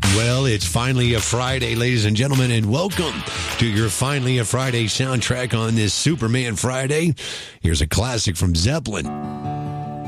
Well, it's finally a Friday, ladies and gentlemen, and welcome to your Finally a Friday soundtrack on this Superman Friday. Here's a classic from Zeppelin.